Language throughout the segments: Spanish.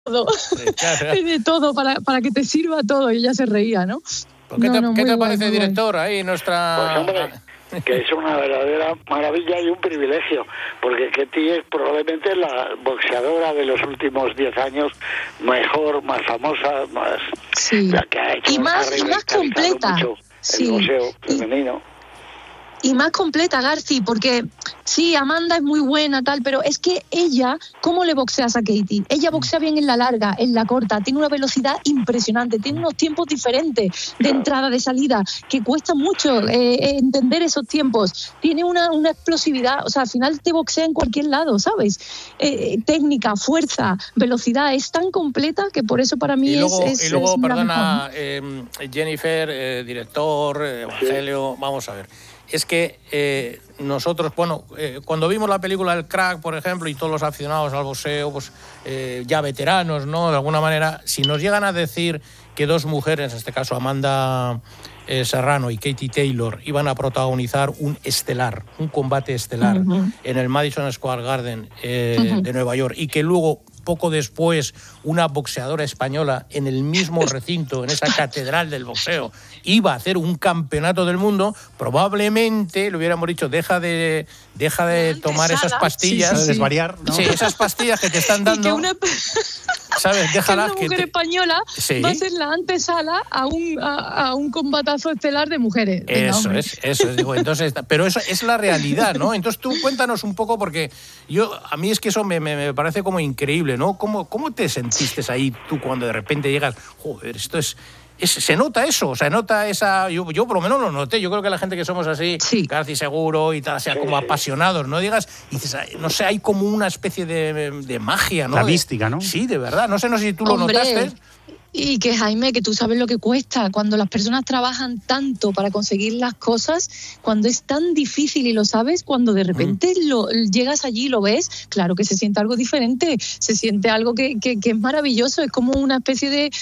todo. Claro. De todo, para que te sirva todo. Y ella se reía, ¿no? ¿Qué te parece, director? Ahí nuestra... Pues hombre, que es una verdadera maravilla y un privilegio, porque Katie es probablemente la boxeadora de los últimos 10 años mejor, más famosa, más... Sí. La que ha hecho, y más completa. El boxeo femenino. Y más completa, Garci, porque sí, Amanda es muy buena, tal, pero es que ella, ¿cómo le boxeas a Katie? Ella boxea bien en la larga, en la corta, tiene una velocidad impresionante, tiene unos tiempos diferentes de entrada, de salida, que cuesta mucho entender esos tiempos. Tiene una explosividad, o sea, al final te boxea en cualquier lado, ¿sabes? Técnica, fuerza, velocidad, es tan completa que por eso para mí es Y luego, es perdona, Jennifer, director, Evangelio, vamos a ver. Es que nosotros, cuando vimos la película El Crack, por ejemplo, y todos los aficionados al boxeo, pues ya veteranos, ¿no? De alguna manera, si nos llegan a decir que dos mujeres, en este caso Amanda Serrano y Katie Taylor, iban a protagonizar un combate estelar en el Madison Square Garden de Nueva York, y que luego, poco después, una boxeadora española en el mismo recinto, en esa catedral del boxeo, iba a hacer un campeonato del mundo, probablemente le hubiéramos dicho, deja de tomar esas pastillas. Sí. Desvariar, ¿no? Sí, esas pastillas que te están dando. ¿Sabes? Déjalas que una mujer española va a ser la antesala a un combatazo estelar de mujeres. Eso es, digo, entonces, pero eso es la realidad, ¿no? Entonces tú cuéntanos un poco, porque a mí es que eso me parece como increíble, ¿no? ¿Cómo te sentiste ahí tú cuando de repente llegas, joder, esto se nota eso, se nota esa... Yo por lo menos lo noté, yo creo que la gente que somos así, Garci seguro y tal, sea como apasionados, ¿no? Digas, y dices, no sé, hay como una especie de magia, ¿no? La mística, ¿no? Sí, de verdad, no sé si tú lo notaste. Y que, Jaime, que tú sabes lo que cuesta cuando las personas trabajan tanto para conseguir las cosas, cuando es tan difícil y lo sabes, cuando de repente llegas allí y lo ves, claro que se siente algo diferente, se siente algo que es maravilloso, es como una especie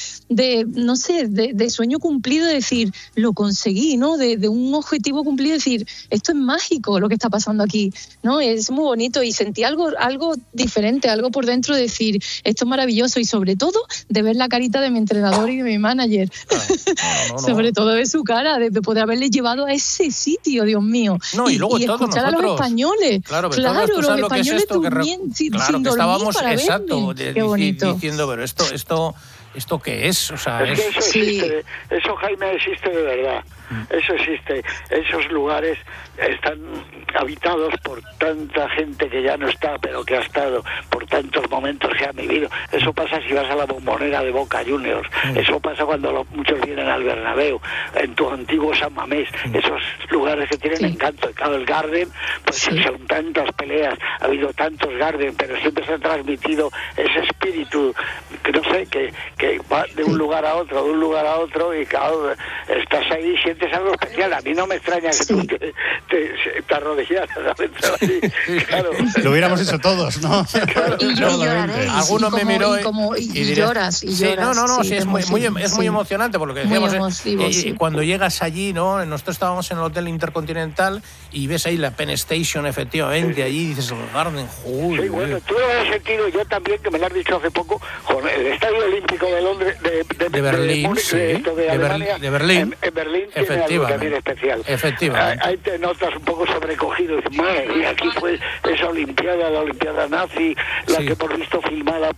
de sueño cumplido, de decir, lo conseguí, ¿no? De un objetivo cumplido, decir, esto es mágico lo que está pasando aquí, ¿no? Es muy bonito, y sentí algo diferente, algo por dentro, de decir, esto es maravilloso, y sobre todo de ver la carita de mi entrenador y de mi manager. No. Sobre todo de su cara, de poder haberle llevado a ese sitio, Dios mío. No, y luego y todos escuchar nosotros, a los españoles. Claro, los españoles durmien, sin que dormir estábamos, para exacto, qué bonito. diciendo, pero ¿esto qué es? O sea, es que eso existe, eso, Jaime, existe de verdad. Eso existe. Esos lugares están habitados por tanta gente que ya no está, pero que ha estado, por tantos momentos que han vivido. Eso pasa si vas a la Bombonera de Boca Juniors. Eso pasa cuando muchos vienen al Bernabéu, en tu antiguo San Mamés. Esos lugares que tienen encanto. Claro, el Garden, pues son tantas peleas, ha habido tantos Garden, pero siempre se ha transmitido ese espíritu, que no sé, que va de un lugar a otro, y claro, estás ahí, sientes algo especial. A mí no me extraña que tú te arrodillaras adentro así. Claro. Lo hubiéramos hecho todos, ¿no? Claro. Y yo lloraré. Alguno me miró y lloras. Sí, sí, es muy emocionante, por lo que decíamos. Y cuando llegas allí, ¿no? Nosotros estábamos en el Hotel Intercontinental y ves ahí la Penn Station, efectivamente, allí dices, el Garden, joder. Sí, bueno, tú lo has sentido, yo también, que me lo has dicho hace poco, con el Estadio Olímpico de Londres, de Berlín, de Berlín. En Berlín tiene algo también especial. Efectivamente. Ahí te notas un poco sobrecogido, y dices, madre mía, aquí fue esa Olimpiada, la Olimpiada nazi, la que hemos visto filmada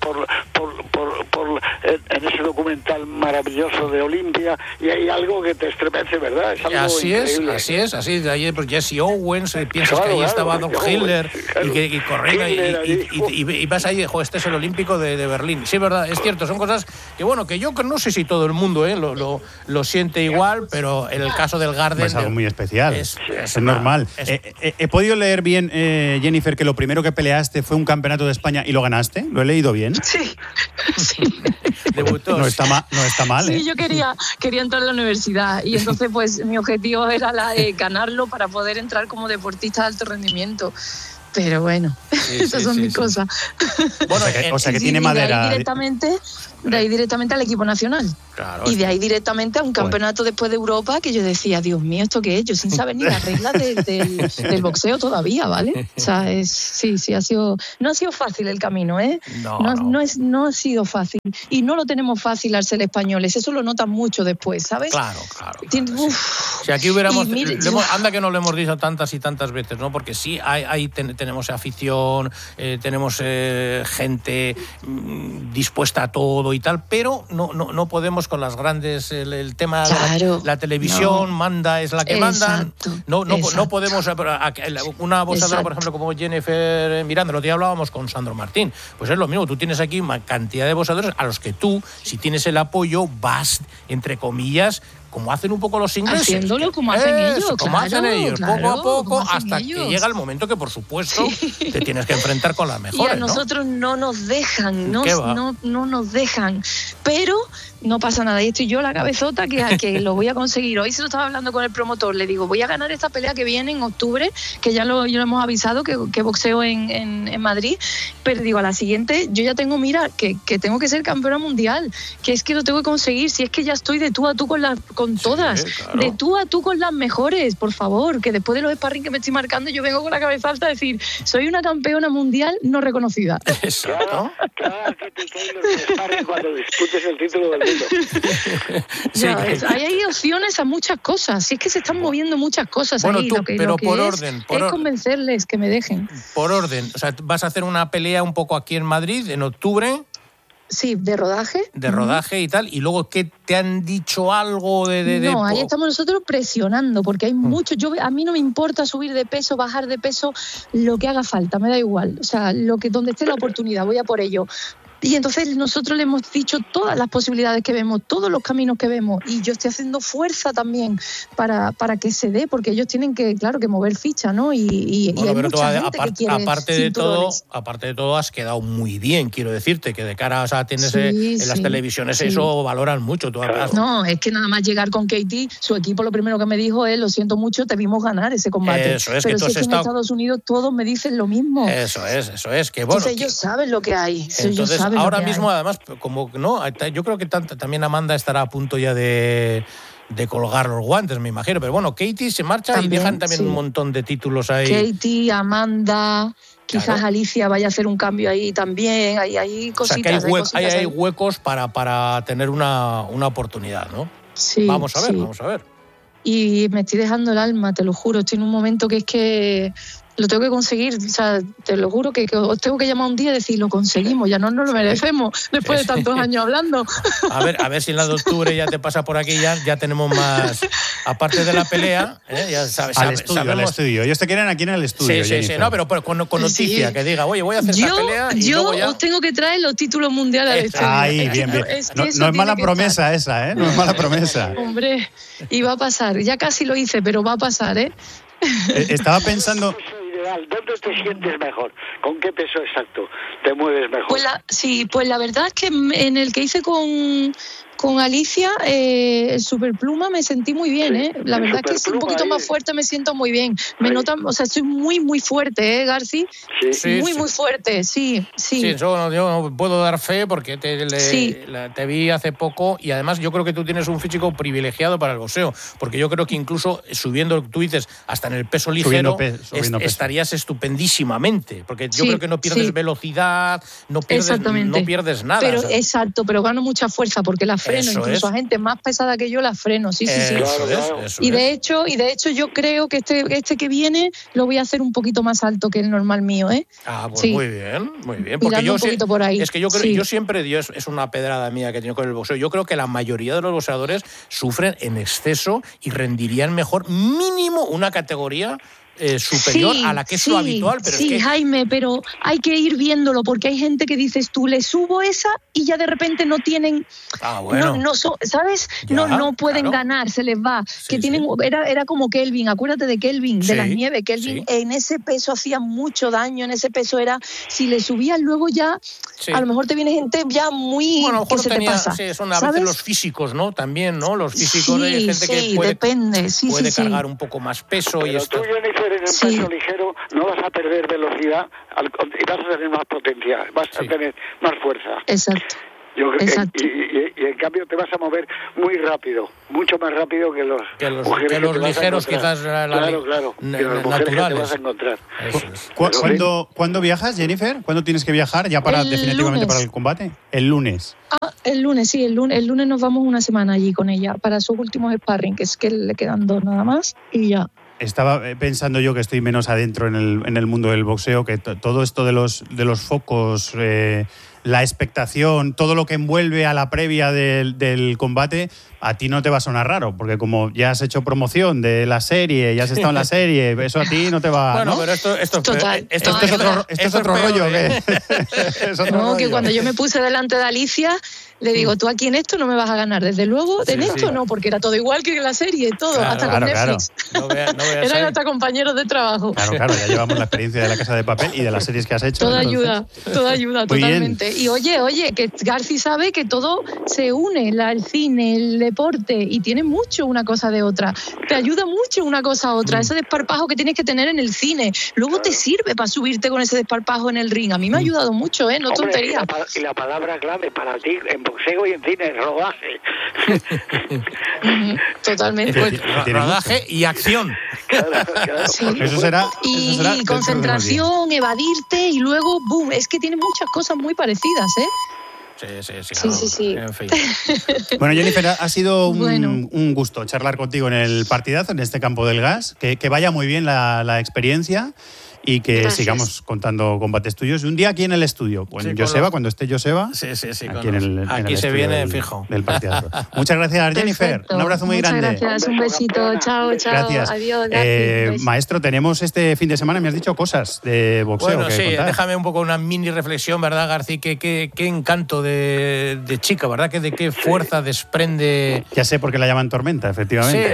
en ese documental maravilloso de Olimpia, y hay algo que te estremece, ¿verdad? Es algo increíble. Así de ahí, pues Jesse Owens, piensas que ahí estaba Don Hitler, y corriendo, y vas ahí, este es el Olímpico de Berlín. Sí, verdad, es cierto, son cosas que yo no sé si todo el mundo lo siente igual, pero en el caso del Garden es algo muy especial, es normal. He podido leer bien, Jennifer, que lo primero que peleaste fue un campeonato de España y lo ganaste. ¿Lo he leído bien? Sí. Debutó. No está mal, Sí, yo quería entrar a la universidad, y entonces pues mi objetivo era ganarlo para poder entrar como deportista de alto rendimiento. Pero bueno, esas son mis cosas. Bueno, o sea que tiene madera. de ahí directamente al equipo nacional. Claro, y de ahí directamente a un campeonato después de Europa que yo decía, Dios mío, ¿esto qué es? Yo sin saber ni las reglas del boxeo todavía, ¿vale? O sea, sí, no ha sido fácil el camino, ¿eh? No ha sido fácil. Y no lo tenemos fácil al ser españoles, eso lo notan mucho después, ¿sabes? Claro. Si aquí hubiéramos... anda que no lo hemos dicho tantas y tantas veces, ¿no? Porque sí, tenemos afición, tenemos gente dispuesta a todo y tal, pero no podemos con las grandes... El tema de la televisión manda, es la que manda. No podemos... Una boxeadora, por ejemplo, como Jennifer Miranda, lo que hablábamos con Sandro Martín, pues es lo mismo, tú tienes aquí una cantidad de boxeadores a los que tú, si tienes el apoyo, vas, entre comillas, como hacen un poco los ingleses. Haciéndolo como hacen ellos, poco a poco, hasta que llega el momento que, por supuesto, te tienes que enfrentar con las mejores. Y a nosotros no nos dejan, no nos dejan. Pero no pasa nada. Y estoy yo la cabezota que lo voy a conseguir. Hoy se lo estaba hablando con el promotor. Le digo, voy a ganar esta pelea que viene en octubre, que ya lo hemos avisado, que boxeo en Madrid. Pero digo, a la siguiente, yo ya tengo, que tengo que ser campeona mundial. Que es que lo tengo que conseguir. Si es que ya estoy de tú a tú con todas. Claro. De tú a tú con las mejores, por favor. Que después de los sparring que me estoy marcando, yo vengo con la cabeza alta a decir, soy una campeona mundial no reconocida. Exacto. Claro, que te caen los sparring cuando disputes el título del mundo. Hay opciones a muchas cosas. Si es que se están moviendo muchas cosas ahí. Pero por orden. Es convencerles que me dejen. Por orden. O sea, vas a hacer una pelea un poco aquí en Madrid en octubre. Sí, de rodaje. De rodaje y tal. Y luego, ¿qué te han dicho algo No, ahí estamos nosotros presionando, porque hay mucho. A mí no me importa subir de peso, bajar de peso, lo que haga falta, me da igual. O sea, donde esté la oportunidad, voy a por ello. Y entonces nosotros le hemos dicho todas las posibilidades que vemos, todos los caminos que vemos, y yo estoy haciendo fuerza también para que se dé, porque ellos tienen que mover ficha, ¿no? Y hay mucha gente que quiere aparte de todo, has quedado muy bien, quiero decirte, que de cara, o sea, tienes en las televisiones eso valoran mucho. No, es que nada más llegar con Katie, su equipo lo primero que me dijo es, lo siento mucho, te vimos ganar ese combate. Eso es, pero que tú en Estados Unidos todos me dicen lo mismo. Eso es, que bueno. Entonces ellos saben lo que hay. Entonces, ahora mismo, además, como no, yo creo que también Amanda estará a punto ya de colgar los guantes, me imagino. Pero bueno, Katie se marcha también, y dejan también un montón de títulos ahí. Katie, Amanda, quizás Alicia vaya a hacer un cambio ahí también. Hay cositas. O sea, que hay huecos para tener una oportunidad, ¿no? Sí. Vamos a ver. Y me estoy dejando el alma, te lo juro. Estoy en un momento que es que lo tengo que conseguir, o sea, te lo juro que os tengo que llamar un día y decir, lo conseguimos, ya no nos lo merecemos después de tantos años hablando. A ver si en la de octubre ya te pasa por aquí, ya tenemos más, aparte de la pelea, ya sabes. Al estudio. Ellos te quieren aquí en el estudio. Sí, no, pero con noticia, que diga, oye, voy a hacer esta pelea y yo ya... os tengo que traer los títulos mundiales al estudio. Ahí, bien. No es mala promesa esa, No es mala promesa. Hombre, y va a pasar, ya casi lo hice, pero va a pasar, Estaba pensando... ¿Dónde te sientes mejor? ¿Con qué peso exacto te mueves mejor? Pues la verdad es que en el que hice con Alicia, el superpluma, me sentí muy bien, La verdad es que es un poquito más fuerte, me siento muy bien. Me notan, o sea, estoy muy, muy fuerte, Garci. Muy fuerte, sí. Sí, eso yo no puedo dar fe porque te vi hace poco y además yo creo que tú tienes un físico privilegiado para el boxeo, porque yo creo que incluso subiendo, tú dices, hasta en el peso ligero, estarías estupendísimamente, porque yo creo que no pierdes velocidad, no pierdes nada. Pero, exacto, pero gano mucha fuerza porque la freno, incluso a gente más pesada que yo la freno, sí. Claro. Y de hecho yo creo que este que viene lo voy a hacer un poquito más alto que el normal mío, pues muy bien. Porque yo un poquito por ahí. Es que yo creo, yo siempre, Dios, es una pedrada mía que he tenido con el boxeo. Yo creo que la mayoría de los boxeadores sufren en exceso y rendirían mejor mínimo una categoría superior a la que es lo habitual. Pero sí, es que... Jaime, pero hay que ir viéndolo, porque hay gente que dices tú, le subo esa y ya de repente no tienen, ¿sabes? No pueden ganar, se les va. Era como Kelvin, acuérdate de Kelvin, de las Nieves. Kelvin en ese peso hacía mucho daño, en ese peso era, si le subías luego ya, a lo mejor te viene gente ya muy que se te pasa. Sí, son a veces los físicos, ¿no? También, ¿no? Los físicos de gente que puede cargar un poco más peso. Pero y esto. Tú, Jennifer, en el peso ligero no vas a perder velocidad y vas a tener más potencia, vas a tener más fuerza. Exacto. Yo creo Exacto. y en cambio te vas a mover muy rápido, mucho más rápido que los ligeros, quizás claro, que las mujeres que te vas a encontrar. ¿Cuándo viajas, Jennifer? ¿Cuándo tienes que viajar ya para definitivamente para el combate? El lunes. El lunes nos vamos una semana allí con ella para sus últimos sparring, que es que le quedan 2 nada más y ya. Estaba pensando yo, que estoy menos adentro en el mundo del boxeo, que todo esto de los focos, la expectación, todo lo que envuelve a la previa del combate, a ti no te va a sonar raro, porque como ya has hecho promoción de la serie, ya has estado en la serie, eso a ti no te va... Bueno, ¿no? pero esto es otro rollo. Que cuando yo me puse delante de Alicia, le digo, tú aquí en esto no me vas a ganar, desde luego, en esto no, porque era todo igual que en la serie, todo, claro, hasta con Netflix. No Eran hasta compañeros de trabajo. Claro, ya llevamos la experiencia de La Casa de Papel y de las series que has hecho. Toda ayuda, totalmente. Y oye, que Garci sabe que todo se une, el cine, el deporte, y tiene mucho una cosa de otra. Te ayuda mucho una cosa a otra. Ese desparpajo que tienes que tener en el cine, luego te sirve para subirte con ese desparpajo en el ring. A mí me ha ayudado mucho, no Hombre, tontería. Y la palabra clave para ti en boxeo y en cine, rodaje. Totalmente. Rodaje y acción. Claro. Sí. Eso será Y concentración, evadirte y luego, boom, es que tiene muchas cosas muy parecidas, Sí. En fin. Bueno, Jennifer, ha sido un gusto charlar contigo en el partidazo, en este Campo del Gas. Que vaya muy bien la experiencia y que sigamos contando combates tuyos. Un día aquí en el estudio, cuando esté Joseba. Sí. Aquí se viene fijo. Del partidazo. Muchas gracias, Jennifer. Perfecto. Un abrazo muy grande. Muchas gracias, un besito. Chao. Gracias. Adiós. Gracias. Maestro, tenemos este fin de semana, me has dicho cosas de boxeo. Bueno, sí, contar. déjame un poco una mini reflexión, ¿verdad, García? Qué encanto de chica, ¿verdad? Que de qué fuerza desprende. Ya sé por qué la llaman Tormenta, efectivamente. Sí,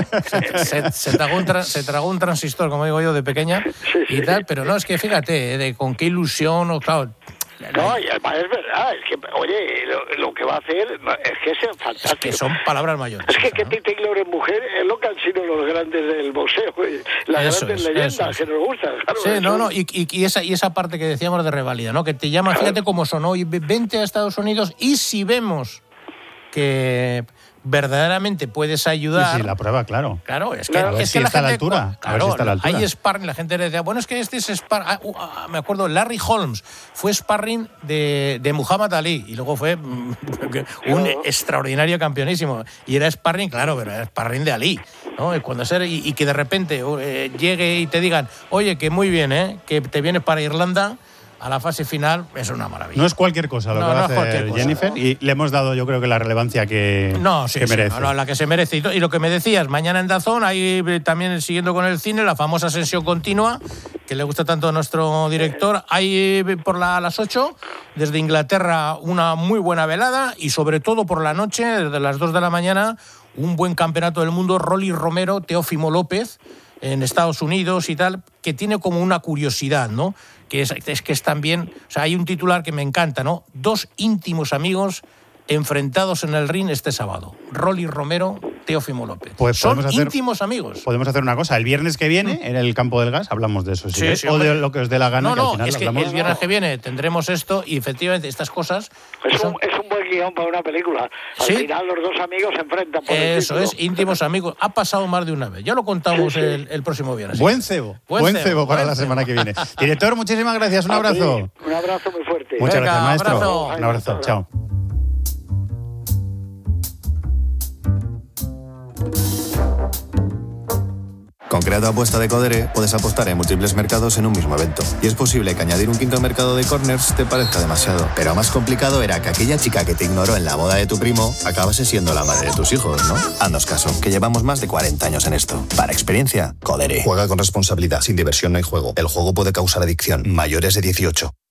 no. Se tragó un transistor, como digo yo, de pequeña. Y tal, pero no, es que fíjate, con qué ilusión, claro. No, y además es verdad, es que, oye, lo que va a hacer es que es fantástico. Es que son palabras mayores. Es que Katie Taylor es mujer, es lo que han sido los grandes del boxeo, las grandes leyendas que nos gustan. Claro, y esa parte que decíamos de revalida, ¿no? Que te llaman, fíjate cómo sonó, y vente a Estados Unidos, y si vemos que verdaderamente puedes ayudar. Sí, la prueba, claro. Claro, es que, a ver si está a la altura. Hay sparring, la gente le decía, bueno, es que este es sparring. Me acuerdo, Larry Holmes fue sparring de Muhammad Ali y luego fue un extraordinario campeonísimo. Y era sparring, claro, pero era sparring de Ali, ¿no? Y que de repente llegue y te digan, oye, que muy bien, que te vienes para Irlanda a la fase final, es una maravilla. No es cualquier cosa lo que va a hacer Jennifer, ¿no? Y le hemos dado, yo creo, que la relevancia que merece. La que se merece. Y lo que me decías, mañana en DAZN, ahí también siguiendo con el cine, la famosa sesión continua, que le gusta tanto a nuestro director. Hay por a las 8, desde Inglaterra, una muy buena velada, y sobre todo por la noche, desde las 2 de la mañana, un buen campeonato del mundo, Rolly Romero, Teófimo López, en Estados Unidos y tal, que tiene como una curiosidad, ¿no? Que es que es también, o sea, hay un titular que me encanta, ¿no? 2 íntimos amigos enfrentados en el ring este sábado. Rolly Romero, Teófimo López. Pues son íntimos amigos. Podemos hacer una cosa. El viernes que viene, en el Campo del Gas, hablamos de eso. Sí, o de lo que os dé la gana. No, que al final es que el viernes que viene tendremos esto y efectivamente estas cosas. Es un buen guión para una película. Al final los 2 amigos se enfrentan por eso es, íntimos amigos. Ha pasado más de una vez. Ya lo contamos el próximo viernes. Buen cebo para la semana que viene. Director, muchísimas gracias. Un abrazo. Un abrazo muy fuerte. Muchas gracias, maestro. Un abrazo. Chao. Con Creato Apuesta de Codere puedes apostar en múltiples mercados en un mismo evento. Y es posible que añadir un quinto mercado de corners te parezca demasiado. Pero más complicado era que aquella chica que te ignoró en la boda de tu primo acabase siendo la madre de tus hijos, ¿no? Haznos caso, que llevamos más de 40 años en esto. Para experiencia, Codere. Juega con responsabilidad. Sin diversión no hay juego. El juego puede causar adicción. Mayores de 18.